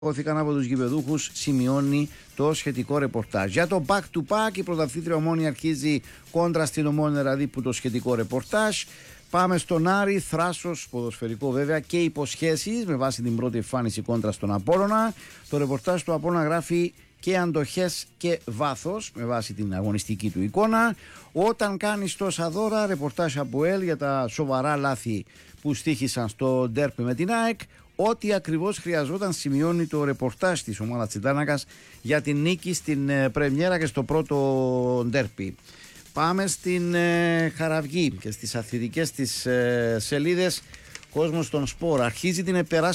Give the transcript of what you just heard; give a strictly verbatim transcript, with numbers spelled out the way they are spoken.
Χώθηκαν από τους γηπεδούχους, σημειώνει το σχετικό ρεπορτάζ. Για το back to back, η πρωταθλήτρια Ομόνοια αρχίζει κόντρα στην Ομόνοια Ραδίππου, το σχετικό ρεπορτάζ. Πάμε στον Άρη, θράσος, ποδοσφαιρικό βέβαια και υποσχέσεις με βάση την πρώτη εμφάνιση κόντρα στον Απόλλωνα. Το ρεπορτάζ του Απόλλωνα γράφει και αντοχές και βάθος με βάση την αγωνιστική του εικόνα. Όταν κάνεις τόσα δώρα, ρεπορτάζ από ΕΛ για τα σοβαρά λάθη που στοίχησαν στο ντέρπι με την ΑΕΚ. Ό,τι ακριβώς χρειαζόταν, σημειώνει το ρεπορτάζ της ομάδας Τσιντάνακας για την νίκη στην ε, πρεμιέρα και στο πρώτο ντέρπι. Πάμε στην ε, Χαραυγή και στις αθλητικές της ε, σελίδες. Κόσμος των σπορ αρχίζει την επεράσπιση